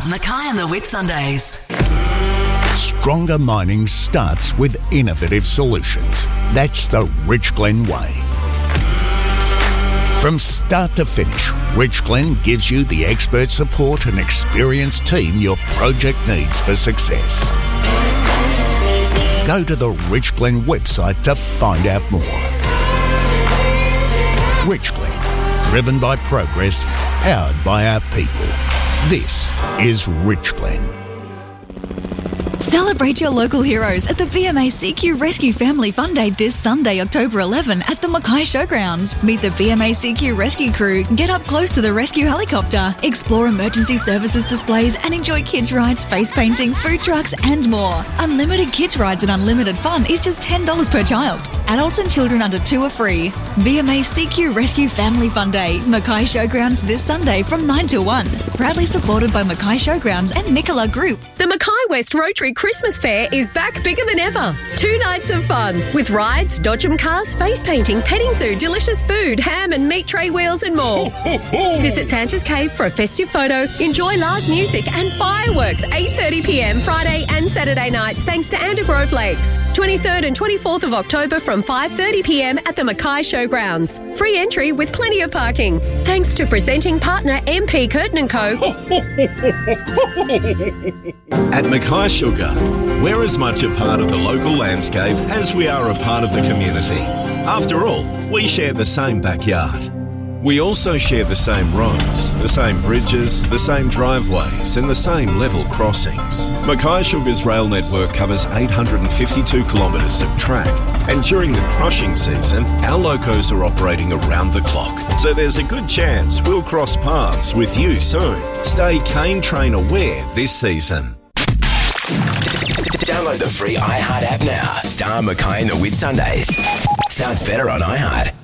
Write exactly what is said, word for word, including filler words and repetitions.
Mackay and the Whitsundays. Stronger mining starts with innovative solutions. That's the Rich Glen way. From start to finish, Rich Glen gives you the expert support and experienced team your project needs for success. Go to the Rich Glen website to find out more. Rich Glen, driven by progress, powered by our people. This is Rich Glen. Celebrate your local heroes at the B M A C Q Rescue Family Fun Day this Sunday, October eleventh at the Mackay Showgrounds. Meet the B M A C Q rescue crew, get up close to the rescue helicopter, explore emergency services displays and enjoy kids rides, face painting, food trucks and more. Unlimited kids rides and unlimited fun is just ten dollars per child. Adults and children under two are free. B M A C Q Rescue Family Fun Day, Mackay Showgrounds this Sunday from nine till one. Proudly supported by Mackay Showgrounds and Nicola Group. The Mackay West Rotary Christmas Fair is back bigger than ever. Two nights of fun with rides, Dodgem cars, face painting, petting zoo, delicious food, ham and meat tray wheels and more. Visit Santa's Cave for a festive photo, enjoy live music and fireworks eight thirty p m Friday and Saturday nights thanks to Andergrove Lakes. twenty-third and twenty-fourth of October from five thirty p m at the Mackay Showgrounds. Free entry with plenty of parking. Thanks to presenting partner M P Curtin and Co. At Mackay Sugar, we're as much a part of the local landscape as we are a part of the community. After all, we share the same backyard. We also share the same roads, the same bridges, the same driveways and the same level crossings. Mackay Sugar's rail network covers eight hundred fifty-two kilometres of track, and during the crushing season, our locos are operating around the clock. So there's a good chance we'll cross paths with you soon. Stay Cane Train aware this season. Download the free iHeart app now. Star Mackay and the Whitsundays. Sounds better on iHeart.